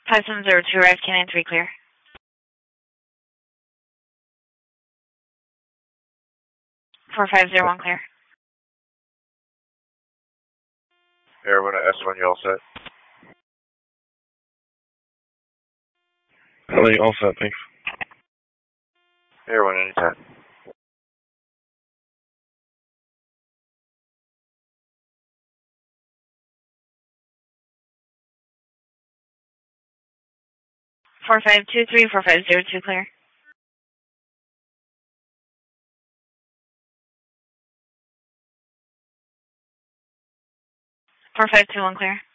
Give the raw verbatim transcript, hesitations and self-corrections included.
five seven zero two, arrive, Canyon three, clear. four five zero one, clear. Everyone at S one, you all set? L A, all set, thanks. Everyone, anytime. four five two three, four five zero two, clear. four five two one, clear.